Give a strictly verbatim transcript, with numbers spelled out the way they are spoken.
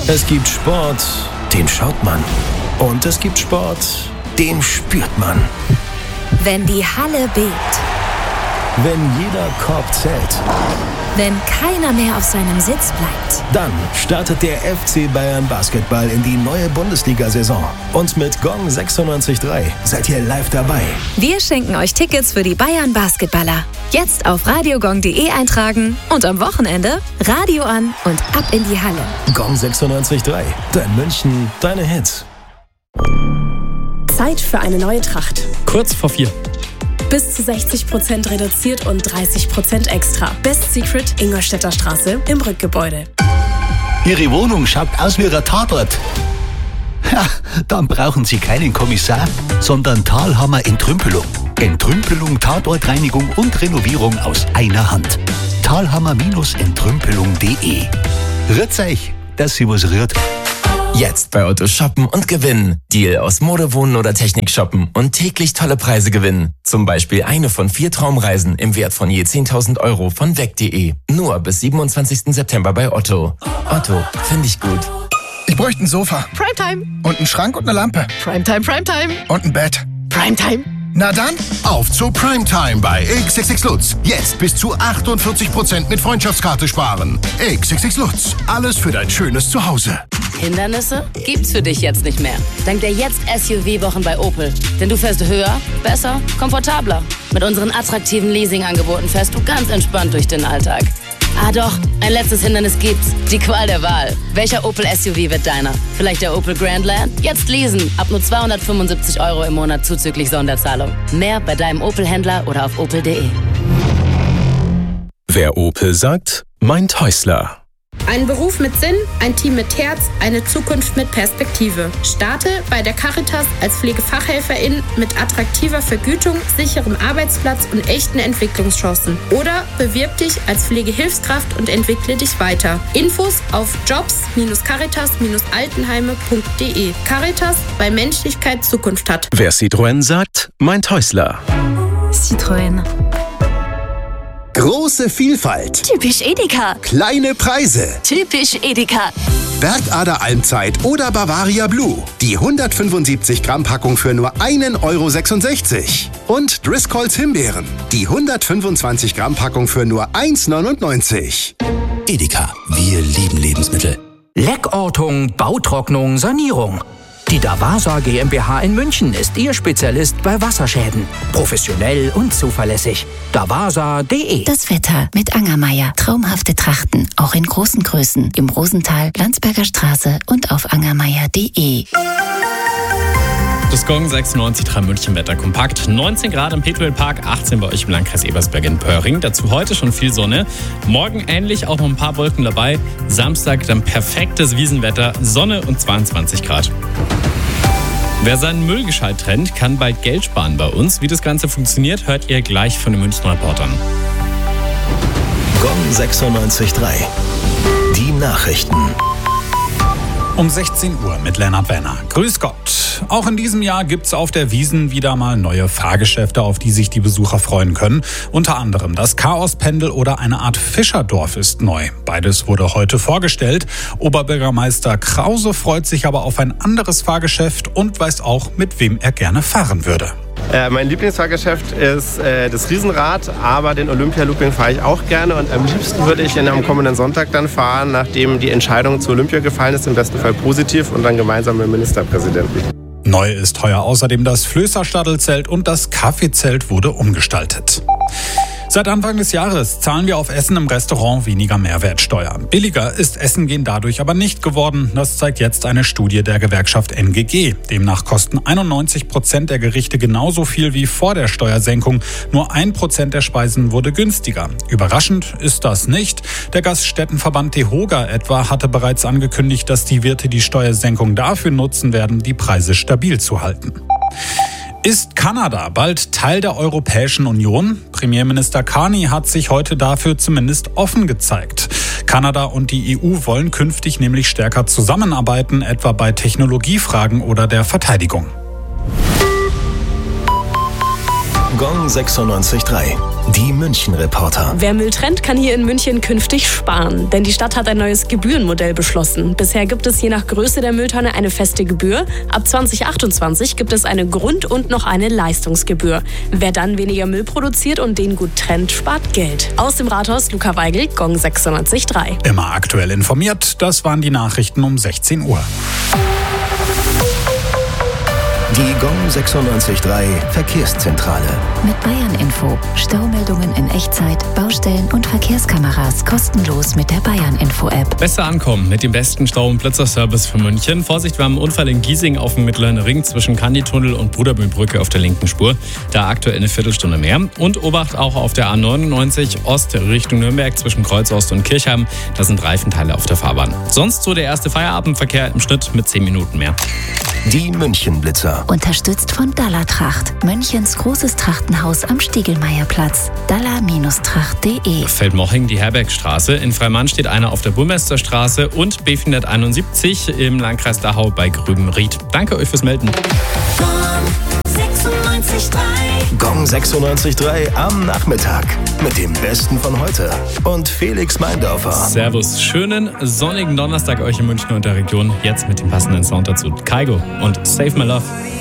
Es gibt Sport, den schaut man. Und es gibt Sport, den spürt man. Wenn die Halle bebt. Wenn jeder Korb zählt. Wenn keiner mehr auf seinem Sitz bleibt. Dann startet der F C Bayern Basketball in die neue Bundesliga-Saison. Und mit Gong sechsundneunzig Komma drei seid ihr live dabei. Wir schenken euch Tickets für die Bayern Basketballer. Jetzt auf radiogong punkt de eintragen und am Wochenende Radio an und ab in die Halle. Gong sechsundneunzig Komma drei. Dein München, deine Hits. Zeit für eine neue Tracht. Kurz vor vier. Bis zu sechzig Prozent reduziert und dreißig Prozent extra. Best Secret, Ingolstädter Straße im Rückgebäude. Ihre Wohnung schaut aus wie ein Tatort. Ja, dann brauchen Sie keinen Kommissar, sondern Thalhammer Entrümpelung. Entrümpelung, Tatortreinigung und Renovierung aus einer Hand. Thalhammer Entrümpelung punkt de. Rührt's euch, dass Sie was rührt. Jetzt bei Otto shoppen und gewinnen. Deal aus Mode, Wohnen oder Technik shoppen und täglich tolle Preise gewinnen. Zum Beispiel eine von vier Traumreisen im Wert von je zehntausend Euro von weg punkt de. Nur bis siebenundzwanzigsten September bei Otto. Otto, finde ich gut. Ich bräuchte ein Sofa. Primetime. Und einen Schrank und eine Lampe. Primetime, Primetime. Und ein Bett. Primetime. Na dann, auf zu Primetime bei X X X Lutz. Jetzt bis zu achtundvierzig Prozent mit Freundschaftskarte sparen. X X X Lutz. Alles für dein schönes Zuhause. Hindernisse gibt's für dich jetzt nicht mehr. Dank der Jetzt-S U V-Wochen bei Opel. Denn du fährst höher, besser, komfortabler. Mit unseren attraktiven Leasing-Angeboten fährst du ganz entspannt durch den Alltag. Ah doch, ein letztes Hindernis gibt's. Die Qual der Wahl. Welcher Opel S U V wird deiner? Vielleicht der Opel Grandland? Jetzt leasen. Ab nur zweihundertfünfundsiebzig Euro im Monat zuzüglich Sonderzahlung. Mehr bei deinem Opel-Händler oder auf opel punkt de. Wer Opel sagt, meint Häusler. Ein Beruf mit Sinn, ein Team mit Herz, eine Zukunft mit Perspektive. Starte bei der Caritas als Pflegefachhelferin mit attraktiver Vergütung, sicherem Arbeitsplatz und echten Entwicklungschancen. Oder bewirb dich als Pflegehilfskraft und entwickle dich weiter. Infos auf jobs Bindestrich caritas Bindestrich altenheime Punkt de. Caritas, weil Menschlichkeit Zukunft hat. Wer Citroën sagt, meint Häusler. Citroën. Große Vielfalt. Typisch Edeka. Kleine Preise. Typisch Edeka. Bergader Almzeit oder Bavaria Blue. Die hundertfünfundsiebzig Gramm Packung für nur ein Euro sechsundsechzig. Und Driscolls Himbeeren. Die hundertfünfundzwanzig Gramm Packung für nur eins neunundneunzig. Edeka, wir lieben Lebensmittel. Leckortung, Bautrocknung, Sanierung. Die Davasa GmbH in München ist Ihr Spezialist bei Wasserschäden. Professionell und zuverlässig. davasa punkt de. Das Wetter mit Angermeier. Traumhafte Trachten, auch in großen Größen. Im Rosental, Landsberger Straße und auf angermeier punkt de. Das Gong sechsundneunzig Komma drei München Wetter kompakt. neunzehn Grad im Petuel Park, achtzehn bei euch im Landkreis Ebersberg in Pöhring. Dazu heute schon viel Sonne. Morgen ähnlich, auch noch ein paar Wolken dabei. Samstag dann perfektes Wiesenwetter, Sonne und zweiundzwanzig Grad. Wer seinen Müll gescheit trennt, kann bald Geld sparen bei uns. Wie das Ganze funktioniert, hört ihr gleich von den Münchner Reportern. Gong sechsundneunzig Komma drei. Die Nachrichten. Um sechzehn Uhr mit Lennart Wenner. Grüß Gott. Auch in diesem Jahr gibt's auf der Wiesn wieder mal neue Fahrgeschäfte, auf die sich die Besucher freuen können. Unter anderem das Chaospendel oder eine Art Fischerdorf ist neu. Beides wurde heute vorgestellt. Oberbürgermeister Krause freut sich aber auf ein anderes Fahrgeschäft und weiß auch, mit wem er gerne fahren würde. Äh, mein Lieblingsfahrgeschäft ist äh, das Riesenrad, aber den Olympia-Looping fahre ich auch gerne und am liebsten würde ich ihn am kommenden Sonntag dann fahren, nachdem die Entscheidung zu Olympia gefallen ist, im besten Fall positiv und dann gemeinsam mit dem Ministerpräsidenten. Neu ist heuer außerdem das Flößerstadlzelt und das Kaffeezelt wurde umgestaltet. Seit Anfang des Jahres zahlen wir auf Essen im Restaurant weniger Mehrwertsteuer. Billiger ist Essen gehen dadurch aber nicht geworden. Das zeigt jetzt eine Studie der Gewerkschaft N G G. Demnach kosten einundneunzig Prozent der Gerichte genauso viel wie vor der Steuersenkung. Nur ein Prozent der Speisen wurde günstiger. Überraschend ist das nicht. Der Gaststättenverband DEHOGA etwa hatte bereits angekündigt, dass die Wirte die Steuersenkung dafür nutzen werden, die Preise stabil zu halten. Ist Kanada bald Teil der Europäischen Union? Premierminister Carney hat sich heute dafür zumindest offen gezeigt. Kanada und die E U wollen künftig nämlich stärker zusammenarbeiten, etwa bei Technologiefragen oder der Verteidigung. Gong sechsundneunzig Komma drei. Die München-Reporter. Wer Müll trennt, kann hier in München künftig sparen. Denn die Stadt hat ein neues Gebührenmodell beschlossen. Bisher gibt es je nach Größe der Mülltonne eine feste Gebühr. Ab zwanzig achtundzwanzig gibt es eine Grund- und noch eine Leistungsgebühr. Wer dann weniger Müll produziert und den gut trennt, spart Geld. Aus dem Rathaus Luca Weigel, Gong sechsundneunzig Komma drei. Immer aktuell informiert, das waren die Nachrichten um sechzehn Uhr. Die Gong sechsundneunzig Komma drei Verkehrszentrale. Mit Bayern Info. Staumeldungen in Echtzeit, Baustellen und Verkehrskameras kostenlos mit der Bayern Info App. Besser ankommen mit dem besten Stau- und Blitzerservice für München. Vorsicht, wir haben einen Unfall in Giesing auf dem Mittleren Ring zwischen Kanditunnel und Bruderbühlbrücke auf der linken Spur. Da aktuell eine Viertelstunde mehr. Und Obacht auch auf der A neunundneunzig Ost Richtung Nürnberg zwischen Kreuzost und Kirchheim. Da sind Reifenteile auf der Fahrbahn. Sonst so der erste Feierabendverkehr im Schnitt mit zehn Minuten mehr. Die München-Blitzer. Unterstützt von Dalla Tracht. Münchens großes Trachtenhaus am Stiegelmeierplatz. dalla Tracht punkt de. Feldmoching, die Herbergstraße. In Freimann steht einer auf der Burmesterstraße und B vierhunderteinundsiebzig im Landkreis Dachau bei Grübenried. Danke euch fürs Melden. Gong sechsundneunzig Komma drei am Nachmittag. Mit dem Besten von heute. Und Felix Meindorfer. Servus. Schönen sonnigen Donnerstag euch in München und der Region. Jetzt mit dem passenden Sound dazu. Kaigo und Save My Love.